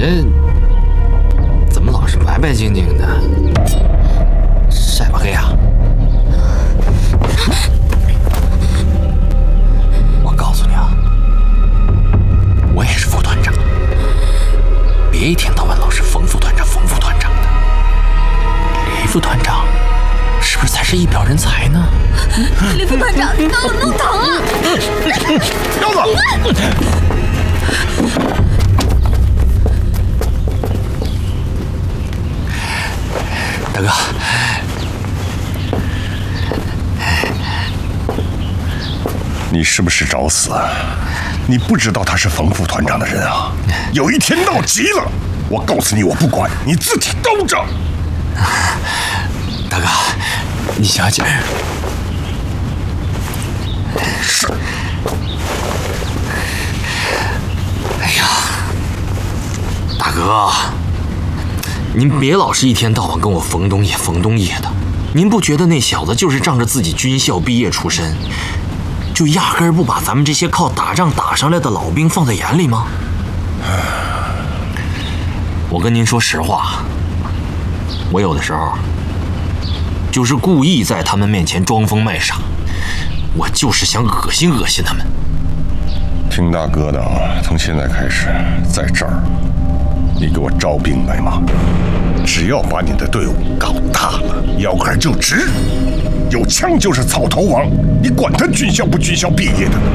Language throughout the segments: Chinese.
这怎么老是白白净净的，晒不黑啊？我告诉你啊，我也是副团长，别一天到晚老是冯副团长、冯副团长的。李副团长是不是才是一表人才呢？ 李副团长，你把我弄疼了！ 彪子， 大哥， 你是不是找死啊？你不知道他是冯副团长的人啊！有一天闹急了，我告诉你，我不管，你自己兜着。 大哥，你小点儿。 是。 哎呀，大哥，您别老是一天到晚跟我冯东野、冯东野的。您不觉得那小子就是仗着自己军校毕业出身，就压根儿不把咱们这些靠打仗打上来的老兵放在眼里吗？我跟您说实话，我有的时候就是故意在他们面前装疯卖傻，我就是想恶心恶心他们。 听大哥的啊，从现在开始，在这儿，你给我招兵买马，只要把你的队伍搞大了，腰杆就直，有枪就是草头王，你管他军校不军校毕业的。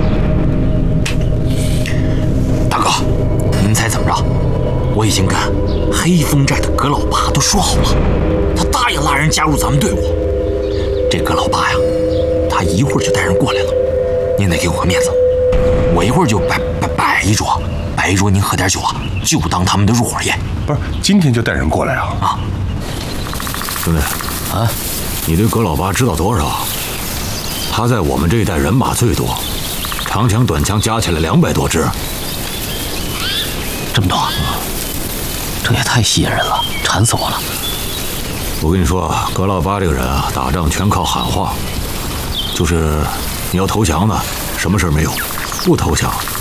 大哥，您猜怎么着？我已经跟黑风寨的葛老八都说好了，他答应拉人加入咱们队伍。这葛老八呀，他一会儿就带人过来了，您得给我个面子。我一会儿就摆一桌，您喝点酒啊，就当他们的入伙宴。 不是，今天就带人过来啊？ 啊，兄弟啊，你对葛老八知道多少？他在我们这一带人马最多，长枪短枪加起来200多支。 这么多，这也太吸引人了，馋死我了。 我跟你说啊，葛老八这个人啊，打仗全靠喊话，就是你要投降呢，什么事没有；不投降，